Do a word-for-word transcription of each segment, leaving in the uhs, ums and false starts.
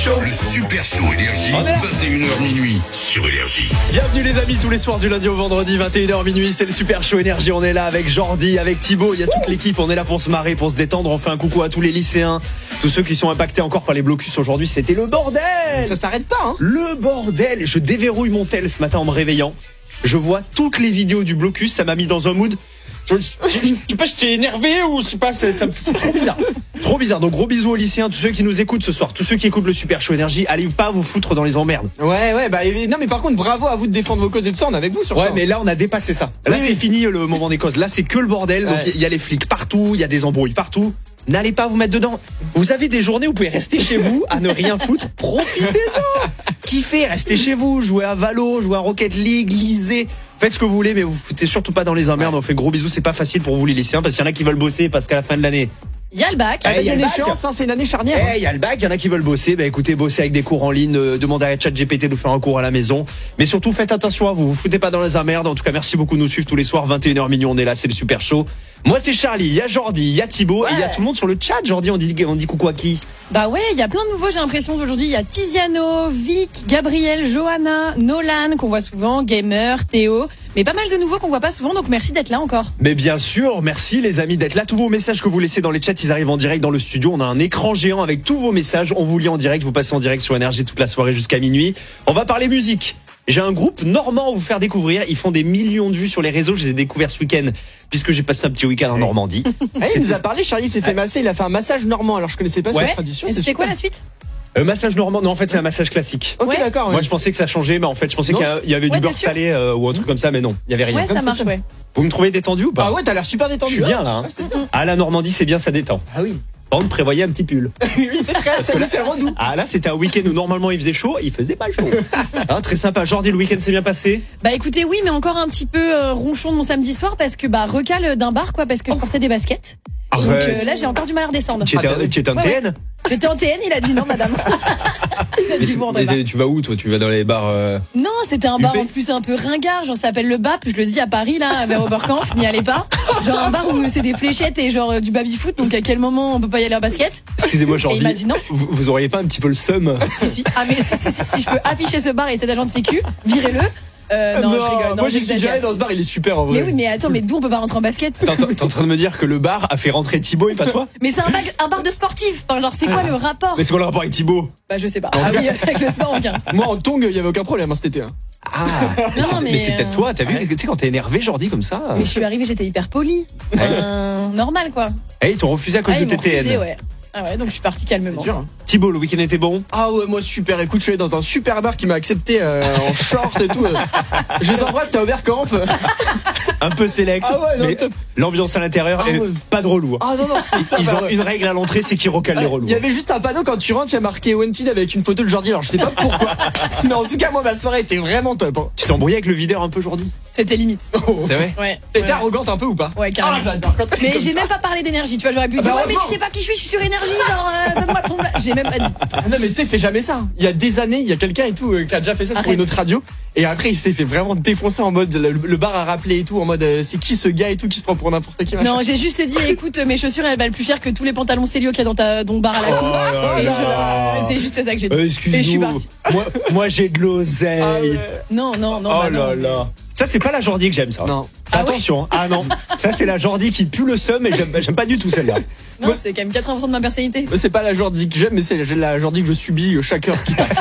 Show. Le Super Show Énergie, vingt et une heures minuit sur Énergie. Bienvenue les amis, tous les soirs du lundi au vendredi, vingt et une heures minuit, c'est le Super Show Énergie. On est là avec Jordi, avec Thibaut, il y a toute l'équipe, on est là pour se marrer, pour se détendre. On fait un coucou à tous les lycéens, tous ceux qui sont impactés encore par les blocus aujourd'hui. C'était le bordel. Ça s'arrête pas, hein. Le bordel. Je déverrouille mon tel ce matin en me réveillant. Je vois toutes les vidéos du blocus, ça m'a mis dans un mood. Je, je, je, je sais pas, j'étais énervé ou je sais pas, c'est, ça, c'est trop bizarre. Trop bizarre. Donc gros bisous aux lycéens, tous ceux qui nous écoutent ce soir, tous ceux qui écoutent le Super Show Énergie, allez pas vous foutre dans les emmerdes. Ouais, ouais, bah non, mais par contre, bravo à vous de défendre vos causes et tout ça, on est avec vous sur ouais, ça. Ouais, mais là on a dépassé ça. Là oui, c'est oui. fini le moment des causes. Là c'est que le bordel. Donc il ouais. y a les flics partout, il y a des embrouilles partout. N'allez pas vous mettre dedans. Vous avez des journées où vous pouvez rester chez vous à ne rien foutre. Profitez-en. Kiffez, restez chez vous, jouez à Valo, jouez à Rocket League, lisez. Faites ce que vous voulez, mais vous vous foutez surtout pas dans les emmerdes. Ouais. On fait gros bisous, c'est pas facile pour vous les lycéens parce qu'il y en a qui veulent bosser parce qu'à la fin de l'année. Il y a le bac. Il y a une échéance, hein, c'est une année charnière. Il hey, y a le bac, il y en a qui veulent bosser. Bah écoutez, bossez avec des cours en ligne, euh, demandez à ChatGPT de faire un cours à la maison. Mais surtout, faites attention à vous, vous foutez pas dans les emmerdes. En tout cas, merci beaucoup de nous suivre tous les soirs, vingt et une heures minuit, on est là, c'est le Super Show. Moi, c'est Charlie, il y a Jordi, il y a Thibaut, ouais. Et il y a tout le monde sur le chat. Jordi, on dit, on dit coucou à qui? Bah ouais, il y a plein de nouveaux, j'ai l'impression aujourd'hui. Il y a Tiziano, Vic, Gabriel, Johanna, Nolan, qu'on voit souvent, Gamer, Théo. Mais pas mal de nouveaux qu'on voit pas souvent, donc merci d'être là encore. Mais bien sûr, merci les amis d'être là. Tous vos messages que vous laissez dans les chats, ils arrivent en direct dans le studio. On a un écran géant avec tous vos messages. On vous lit en direct, vous passez en direct sur Énergie toute la soirée jusqu'à minuit. On va parler musique. J'ai un groupe normand à vous faire découvrir. Ils font des millions de vues sur les réseaux. Je les ai découverts ce week-end puisque j'ai passé un petit week-end en Normandie. Ah, il nous a parlé, Charlie s'est fait masser. Il a fait un massage normand. Alors je connaissais pas ouais. cette tradition. Et c'était quoi la suite? Euh, massage normand, non en fait c'est un massage classique. Ok ouais. d'accord. Moi ouais. je pensais que ça changeait, mais en fait je pensais non. qu'il y avait ouais, du beurre salé euh, ou un truc comme ça, mais non, il y avait rien. Ouais, ça marche, ouais. Vous me trouvez détendu ou pas? Ah ouais, t'as l'air super détendu. Je suis bien là. Hein. Ah la Normandie c'est bien, ça détend. Ah oui. Par contre, prévoyez un petit pull. Oui, c'est très, ça, là, c'est redoux. Ah là, c'était un week-end où normalement il faisait chaud, il faisait pas chaud. Hein, très sympa. Jordi, le week-end s'est bien passé? Bah écoutez, oui, mais encore un petit peu euh, ronchon de mon samedi soir parce que bah recale d'un bar quoi, parce que je portais des baskets. Arrête. Donc euh, là, j'ai encore du mal à redescendre. Tu étais, tu étais en T N? Ouais, ouais. J'étais en T N, il a dit non, madame. Il a dit bon, mais tu vas où toi? Tu vas dans les bars euh... Non, c'était un bar en plus un peu ringard, genre ça s'appelle le B A P, je le dis à Paris là, vers Oberkampf, n'y allez pas. Genre un bar où c'est des fléchettes et genre du baby-foot, donc à quel moment on peut pas y aller en basket? Excusez-moi Jordi, il m'a dit non. Vous, vous auriez pas un petit peu le seum? Si si, ah mais si si, si, si je peux afficher ce bar et cet agent de sécu, virez-le. Euh, non, non, je rigole. Non, moi j'y suis déjà allé dans ce bar, il est super en vrai. Mais oui, mais attends, mais d'où on peut pas rentrer en basket? T'es en train de me dire que le bar a fait rentrer Thibaut et pas toi? Mais c'est un bar, un bar de sportifs. Enfin, genre, c'est quoi le rapport? Mais c'est quoi le rapport avec Thibaut? Bah, je sais pas. Ah oui, avec le sport, aucun. Moi en tongue, il y avait aucun problème hein, cet été. Hein. Ah, mais, non, c'est, mais, mais c'est peut-être toi, t'as vu, ouais. tu sais, quand t'es énervé, Jordi, comme ça. Mais je suis arrivée, j'étais hyper polie. Euh, normal, quoi. Eh, ils t'ont refusé à cause ah, de ils tes m'ont T N. refusé, ouais. Ah ouais, donc je suis partie calmement. Dur, hein. Thibaut, le week-end était bon? Ah ouais, moi super. Écoute, je suis allé dans un super bar qui m'a accepté euh, en short et tout. Euh. Je les embrasse, t'es à Oberkampf. Un peu select. Ah ouais, non, mais top. L'ambiance à l'intérieur, Ah est ouais. pas de relou. Ah non, non, ils, ils ont une règle à l'entrée, c'est qu'ils recalent les relous. Il y avait juste un panneau quand tu rentres, il y a marqué Wanted avec une photo de Jordi. Alors je sais pas pourquoi. Mais en tout cas, moi ma soirée était vraiment top. Hein. Tu t'es embrouillé avec le videur un peu Jordi? C'était limite. Oh. C'est vrai? Ouais. T'étais ouais. arrogante un peu ou pas? Ouais, carrément. Ah, j'adore quand t'es mais comme j'ai ça. même pas parlé d'énergie, tu vois, j'aurais pu Ah dire, bah ouais, mais tu heureusement. sais pas qui je suis, je suis sur énergie, genre, euh, donne-moi ton. J'ai même pas dit. Ah non mais tu sais, fais jamais ça. Il y a des années, il y a quelqu'un et tout euh, qui a déjà fait ça pour Arrête. une autre radio. Et après, il s'est fait vraiment défoncer en mode le, le bar a rappelé et tout en mode euh, c'est qui ce gars et tout qui se prend pour n'importe qui. Machin. Non, j'ai juste dit, écoute, mes chaussures elles valent plus cher que tous les pantalons Célio qu'il y a dans ta dans le bar à la cour. Oh là Et là. je- c'est juste ça que j'ai dit. Euh, Et je suis excuse-nous. partie. Moi, moi j'ai de l'oseille. Ah ouais. Non, non, non. Oh bah non. là là. Ça, c'est pas la Jordi que j'aime, ça. Non. Ah ouais. Attention. hein. Ah non. Ça, c'est la Jordi qui pue le seum et j'aime, j'aime pas du tout celle-là. Non, c'est quand même quatre-vingts pour cent de ma personnalité. Mais c'est pas la Jordi que j'aime, mais c'est la Jordi que je subis euh, chaque heure qui passe.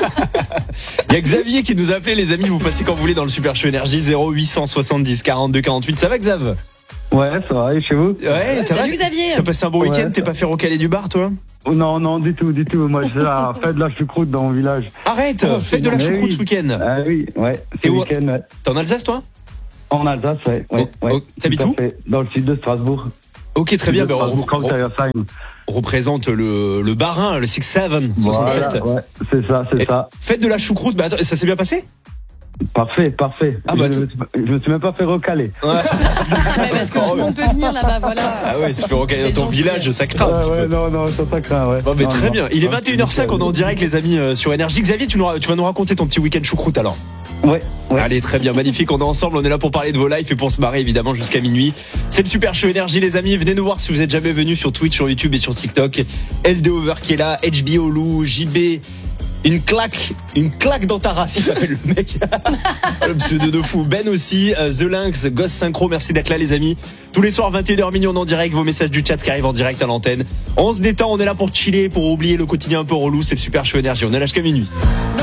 Il y a Xavier qui nous a appelé, les amis. Vous passez quand vous voulez dans le Super Show Énergie. Zéro huit cent soixante-dix quarante-deux quarante-huit. Ça va, Xav? Ouais, ça va, et chez vous? Ouais, t'as Salut Xavier. T'as passé un bon Ouais, week-end? ça- T'es pas fait recaler du bar, toi? Non, non, du tout, du tout. Moi, je suis à la fête de la choucroute dans mon village. Arrête. Oh, Fête de la Mais choucroute oui. ce week-end. Ah oui, ouais, T'es ce où? week-end, ouais. T'es en Alsace, toi? En Alsace, ouais. ouais, Oh, ouais oh, t'habites tout à où? fait. Dans le sud de Strasbourg. Ok, très bien. De Ben, on, Strasbourg, on- Krankheim. on représente le, le Barin, le six sept Voilà, soixante-sept. ouais, c'est ça, c'est Et- ça. Fête de la choucroute. Bah, attends, ça s'est bien passé? Parfait, parfait. Ah, bah, je, me, je me suis même pas fait recaler. Ouais. Mais parce que tout le monde peut venir là-bas, voilà. Ah ouais, si tu fais recaler C'est dans ton gentil. village, ça craint un Ouais, petit ouais, peu. non, non, ça, ça craint, ouais. Bon, mais Non, très non. bien. Il est Ouais, vingt et une heures cinq, on est en direct, les amis, euh, sur Énergie. Xavier, tu nous, ra- tu vas nous raconter ton petit week-end choucroute alors. Ouais, ouais. Allez, très bien, magnifique, on est ensemble, on est là pour parler de vos lives et pour se marrer évidemment jusqu'à minuit. C'est le Super Show Énergie les amis, venez nous voir si vous êtes jamais venus sur Twitch, sur YouTube et sur TikTok. L D Over qui est là, H B O Lou, J B, une claque, une claque dans ta race, il s'appelle le mec. Le pseudo de fou. Ben aussi, euh, The Lynx, Ghost Synchro, merci d'être là les amis. Tous les soirs vingt et une heures minuit on est en direct, vos messages du chat qui arrivent en direct à l'antenne. On se détend, on est là pour chiller, pour oublier le quotidien un peu relou, c'est le Super Show Énergie, on est là jusqu'à minuit.